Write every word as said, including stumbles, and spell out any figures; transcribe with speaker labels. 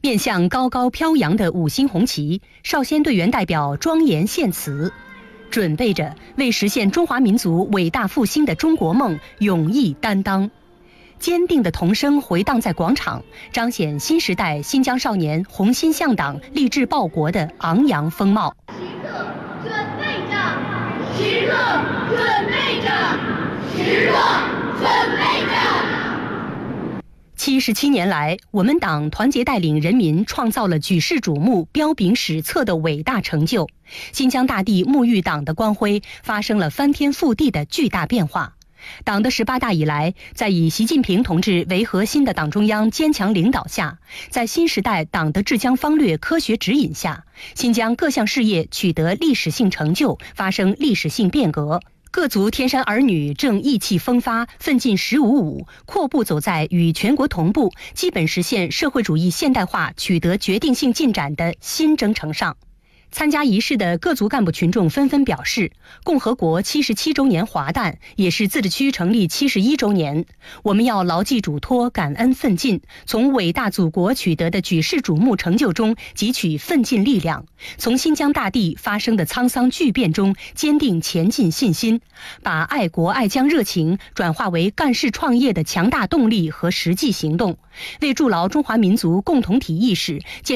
Speaker 1: 面向高高飘扬的五星红旗，少先队员代表庄严献词，准备着为实现中华民族伟大复兴的中国梦勇毅担当。坚定的童声回荡在广场，彰显新时代新疆少年红心向党、立志报国的昂扬风貌。
Speaker 2: 时刻准备着，时刻准备着，时刻准备着。
Speaker 1: 七十七年来，我们党团结带领人民创造了举世瞩目、彪炳史册的伟大成就。新疆大地沐浴党的光辉发生了翻天覆地的巨大变化。党的十八大以来，在以习近平同志为核心的党中央坚强领导下，在新时代党的治疆方略科学指引下，新疆各项事业取得历史性成就，发生历史性变革。各族天山儿女正意气风发，奋进十五五，阔步走在与全国同步、基本实现社会主义现代化取得决定性进展的新征程上。参加仪式的各族干部群众纷纷表示，共和国七十七周年华诞，也是自治区成立七十一周年。我们要牢记嘱托，感恩奋进，从伟大祖国取得的举世瞩目成就中汲取奋进力量，从新疆大地发生的沧桑巨变中坚定前进信心，把爱国爱疆热情转化为干事创业的强大动力和实际行动，为筑牢中华民族共同体意识，